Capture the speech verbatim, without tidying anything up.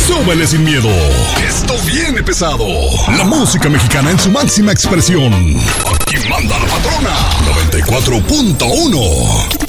Súbele sin miedo. Esto viene pesado. La música mexicana en su máxima expresión. Aquí manda la patrona. noventa y cuatro punto uno.